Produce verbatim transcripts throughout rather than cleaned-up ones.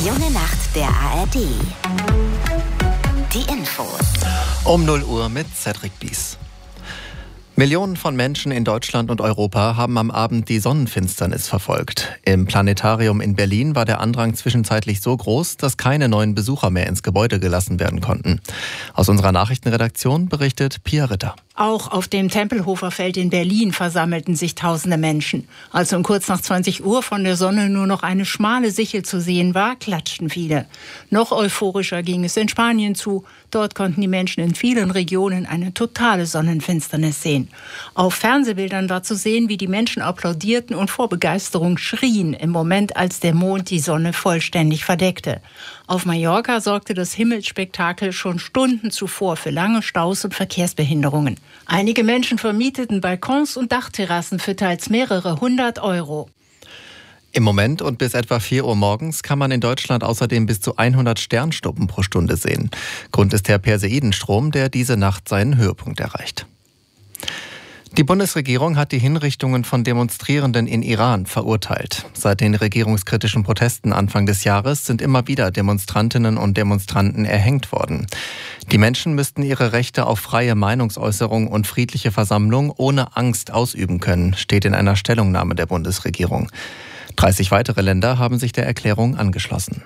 Die junge Nacht der A R D. Die Infos. Um null Uhr mit Cedric Bies. Millionen von Menschen in Deutschland und Europa haben am Abend die Sonnenfinsternis verfolgt. Im Planetarium in Berlin war der Andrang zwischenzeitlich so groß, dass keine neuen Besucher mehr ins Gebäude gelassen werden konnten. Aus unserer Nachrichtenredaktion berichtet Pia Ritter. Auch auf dem Tempelhofer Feld in Berlin versammelten sich tausende Menschen. Als um kurz nach zwanzig Uhr von der Sonne nur noch eine schmale Sichel zu sehen war, klatschten viele. Noch euphorischer ging es in Spanien zu. Dort konnten die Menschen in vielen Regionen eine totale Sonnenfinsternis sehen. Auf Fernsehbildern war zu sehen, wie die Menschen applaudierten und vor Begeisterung schrien im Moment, als der Mond die Sonne vollständig verdeckte. Auf Mallorca sorgte das Himmelsspektakel schon Stunden zuvor für lange Staus und Verkehrsbehinderungen. Einige Menschen vermieteten Balkons und Dachterrassen für teils mehrere hundert Euro. Im Moment und bis etwa vier Uhr morgens kann man in Deutschland außerdem bis zu hundert Sternschnuppen pro Stunde sehen. Grund ist der Perseidenstrom, der diese Nacht seinen Höhepunkt erreicht. Die Bundesregierung hat die Hinrichtungen von Demonstrierenden in Iran verurteilt. Seit den regierungskritischen Protesten Anfang des Jahres sind immer wieder Demonstrantinnen und Demonstranten erhängt worden. Die Menschen müssten ihre Rechte auf freie Meinungsäußerung und friedliche Versammlung ohne Angst ausüben können, steht in einer Stellungnahme der Bundesregierung. dreißig weitere Länder haben sich der Erklärung angeschlossen.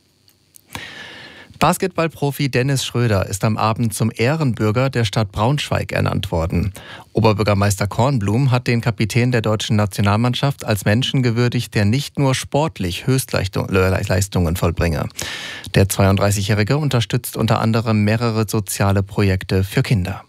Basketballprofi Dennis Schröder ist am Abend zum Ehrenbürger der Stadt Braunschweig ernannt worden. Oberbürgermeister Kornblum hat den Kapitän der deutschen Nationalmannschaft als Menschen gewürdigt, der nicht nur sportlich Höchstleistungen vollbringe. Der zweiunddreißigjährige unterstützt unter anderem mehrere soziale Projekte für Kinder.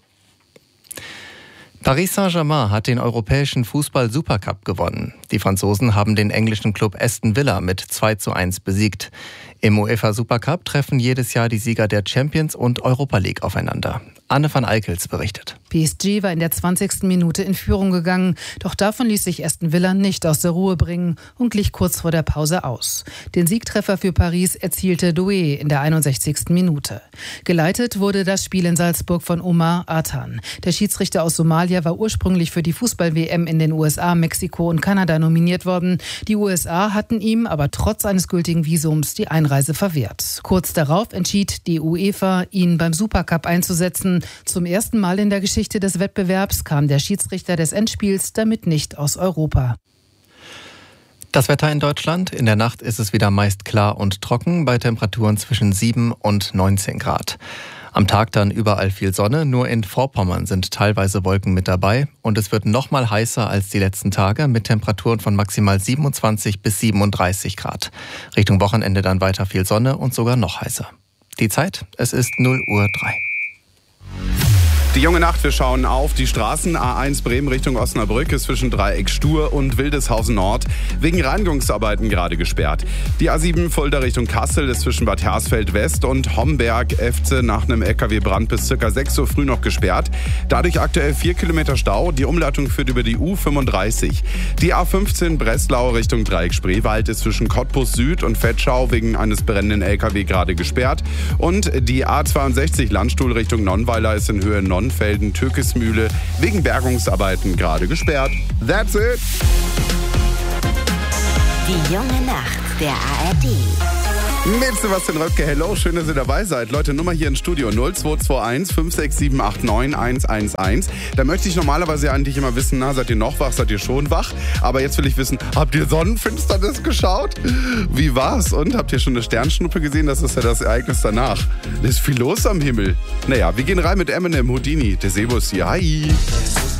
Paris Saint-Germain hat den europäischen Fußball-Supercup gewonnen. Die Franzosen haben den englischen Club Aston Villa mit zwei zu eins besiegt. Im UEFA Supercup treffen jedes Jahr die Sieger der Champions und Europa League aufeinander. Anne van Eickels berichtet. P S G war in der zwanzigsten Minute in Führung gegangen, doch davon ließ sich Aston Villa nicht aus der Ruhe bringen und glich kurz vor der Pause aus. Den Siegtreffer für Paris erzielte Doué in der einundsechzigsten Minute. Geleitet wurde das Spiel in Salzburg von Omar Atan. Der Schiedsrichter aus Somalia war ursprünglich für die Fußball-W M in den U S A, Mexiko und Kanada nominiert worden. Die U S A hatten ihm aber trotz eines gültigen Visums die Einreise verwehrt. Kurz darauf entschied die UEFA, ihn beim Supercup einzusetzen. Zum ersten Mal in der Geschichte des Wettbewerbs kam der Schiedsrichter des Endspiels damit nicht aus Europa. Das Wetter in Deutschland. In der Nacht ist es wieder meist klar und trocken bei Temperaturen zwischen sieben und neunzehn Grad. Am Tag dann überall viel Sonne, nur in Vorpommern sind teilweise Wolken mit dabei und es wird noch mal heißer als die letzten Tage mit Temperaturen von maximal siebenundzwanzig bis siebenunddreißig Grad. Richtung Wochenende dann weiter viel Sonne und sogar noch heißer. Die Zeit, es ist null Uhr drei. Die junge Nacht, wir schauen auf die Straßen. A eins Bremen Richtung Osnabrück ist zwischen Dreieck Stur und Wildeshausen Nord wegen Reinigungsarbeiten gerade gesperrt. Die A sieben Fulda Richtung Kassel ist zwischen Bad Hersfeld West und Homberg-Efze nach einem L K W-Brand bis ca. sechs Uhr früh noch gesperrt. Dadurch aktuell vier Kilometer Stau. Die Umleitung führt über die U fünfunddreißig. Die A fünfzehn Breslau Richtung Dreieck Spreewald ist zwischen Cottbus Süd und Vetschau wegen eines brennenden L K W gerade gesperrt. Und die A zweiundsechzig Landstuhl Richtung Nonnweiler ist in Höhe Nonnfelden, Türkismühle wegen Bergungsarbeiten gerade gesperrt. That's it! Die junge Nacht der A R D. Mit Sebastian Röpke, hello, schön, dass ihr dabei seid. Leute, Nummer hier im Studio null zwei zwei eins fünf sechs sieben acht neun eins eins eins. Da möchte ich normalerweise eigentlich immer wissen, na, seid ihr noch wach, seid ihr schon wach? Aber jetzt will ich wissen, habt ihr Sonnenfinsternis geschaut? Wie war's? Und habt ihr schon eine Sternschnuppe gesehen? Das ist ja das Ereignis danach. Ist viel los am Himmel. Naja, wir gehen rein mit Eminem, Houdini, der Sebus hier. Hi!